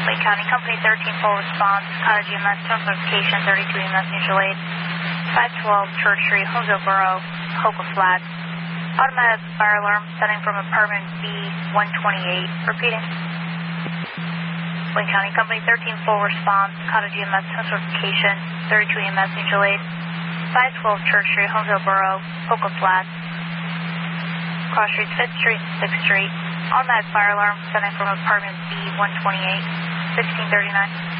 Wayne County Company 13 full response, Cottage EMS, total notification, 32 EMS mutual aid, 512 Church Street, Holmesville Borough, Hoka Flats. Automatic fire alarm setting from apartment B128. Repeating. Wayne County Company 13 full response, Cottage EMS, total notification, 32 EMS mutual aid, 512 Church Street, Holmesville Borough, Hoka Flats. Cross Streets, 5th Street and 6th Street. Automatic fire alarm setting from apartment B128, 1639.